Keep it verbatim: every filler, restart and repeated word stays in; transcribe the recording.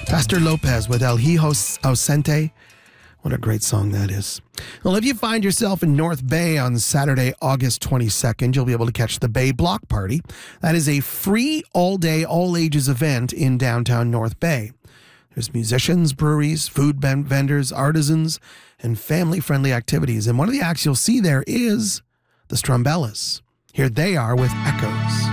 Pastor Lopez with El Hijo Ausente. What a great song that is. Well, if you find yourself in North Bay on Saturday, August twenty-second, you'll be able to catch the Bay Block Party. That is a free all-day, all-ages event in downtown North Bay. There's musicians, breweries, food vendors, artisans, and family-friendly activities. And one of the acts you'll see there is the Strumbellas. Here they are with Echoes.